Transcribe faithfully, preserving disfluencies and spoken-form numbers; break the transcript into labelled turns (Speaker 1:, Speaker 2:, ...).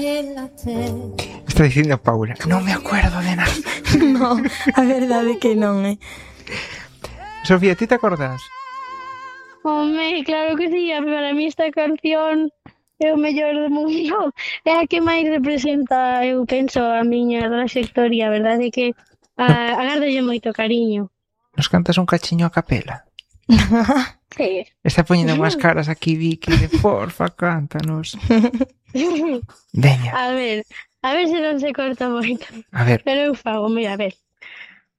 Speaker 1: Está dicindo Paula, non me acuerdo de nada.
Speaker 2: No, a verdade que non, eh.
Speaker 1: Sofía, ti te acordas?
Speaker 3: Home, claro que sí, para mí esta canción é o mellor do mundo. É a que máis representa, eu penso, a miña trayectoria, a verdade é que a, agardolle moito cariño.
Speaker 1: Nos cantas un cachiño a capela?
Speaker 3: Sí.
Speaker 1: Está poñendo unhas caras aquí, Vicky, de porfa, cántanos. Veña.
Speaker 3: A ver, a ver se non se corta moito.
Speaker 1: A ver.
Speaker 3: Pero eu fago, mira, a ver.